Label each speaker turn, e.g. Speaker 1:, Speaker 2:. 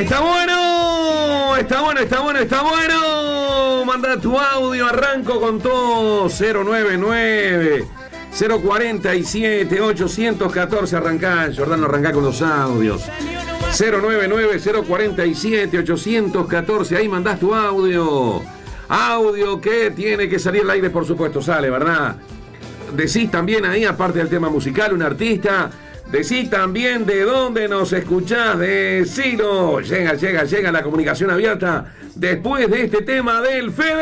Speaker 1: Está bueno, está bueno, está bueno, está bueno. Manda tu audio, arranco con todo. 099 047 814. Arrancá, Jordano, arrancá con los audios. 099 047 814. Ahí mandás tu audio. Audio que tiene que salir al aire, por supuesto, sale, ¿verdad? Decís también ahí, aparte del tema musical, un artista. Decís también de dónde nos escuchás, decilo. Llega la comunicación abierta después de este tema del Fede.